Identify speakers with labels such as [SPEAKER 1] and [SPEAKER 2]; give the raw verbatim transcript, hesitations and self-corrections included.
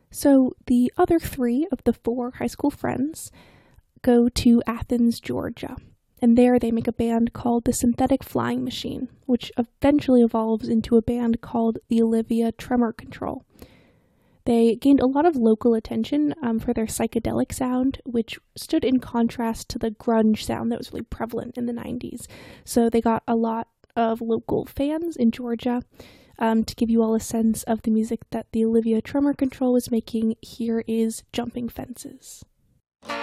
[SPEAKER 1] So the other three of the four high school friends go to Athens, Georgia. And there they make a band called the Synthetic Flying Machine, which eventually evolves into a band called the Olivia Tremor Control. They gained a lot of local attention um, for their psychedelic sound, which stood in contrast to the grunge sound that was really prevalent in the nineties. So they got a lot of local fans in Georgia. Um, to give you all a sense of the music that the Olivia Tremor Control was making, here is Jumping Fences.